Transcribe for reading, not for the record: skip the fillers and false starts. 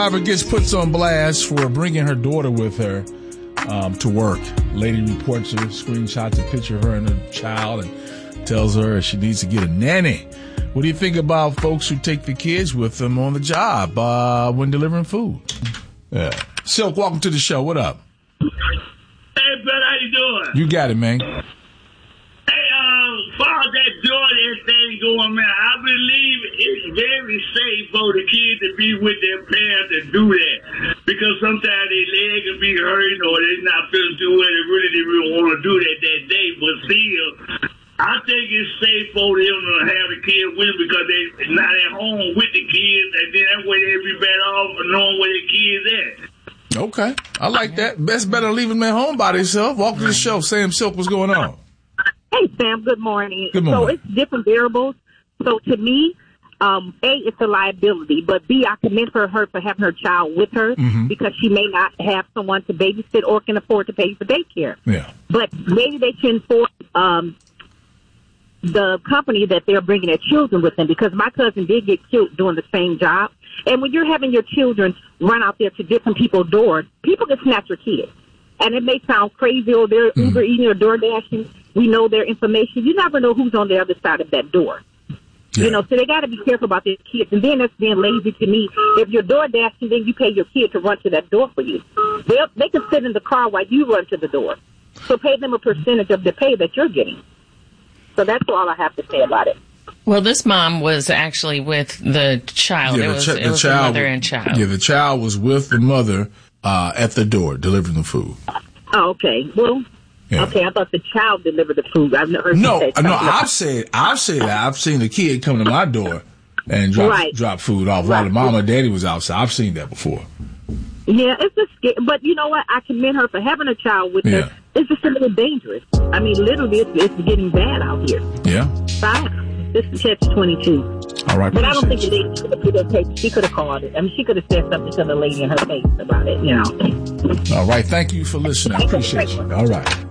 Driver gets puts on blast for bringing her daughter with her to work. Lady reports her, screenshots a picture of her and her child and tells her she needs to get a nanny. What do you think about folks who take the kids with them on the job when delivering food? Yeah. Silk, welcome to the show. What up? Hey, brother, how you doing? You got it, man. Hey, far as that DoorDash thing going, man, I believe it's very safe for the kids to be with their parents and do that. Because sometimes their leg can be hurting or they're not feeling too well. They really want to do that day. But still, I think it's safe for them to have the kids with them because they're not at home with the kids. And then that way they'll be better off knowing where their kids at. Okay. I like that. Best better leaving them at home by themselves. Welcome to the show. Sam Silk, what's going on? Hey, Sam, good morning. Good morning. So it's different variables. So to me, A, it's a liability, but B, I commend her for having her child with her because she may not have someone to babysit or can afford to pay for daycare. Yeah. But maybe they can afford the company that they're bringing their children with them because my cousin did get killed doing the same job. And when you're having your children run out there to different people's doors, people can snatch your kids. And it may sound crazy or they're Uber eating or door dashing. We know their information. You never know who's on the other side of that door. Yeah. You know, so they got to be careful about their kids. And then that's being lazy to me. If you're door dashing, then you pay your kid to run to that door for you. They can sit in the car while you run to the door. So pay them a percentage of the pay that you're getting. So that's all I have to say about it. Well, this mom was actually with the child. Yeah, it was the mother and child. Yeah, the child was with the mother at the door delivering the food. Oh, okay. Well, yeah. Okay, I thought the child delivered the food. I've never heard you say something. No, I've said that. I've seen the kid come to my door and drop food off while the mom or daddy was outside. I've seen that before. Yeah, it's just scary. But you know what? I commend her for having a child with her. It's just a little dangerous. I mean, literally, it's getting bad out here. Yeah. Fine. This is catch-22. All right. But I don't think the lady should have put her face. She could have called it. I mean, she could have said something to the lady in her face about it, you know. All right. Thank you for listening. I appreciate you. All right.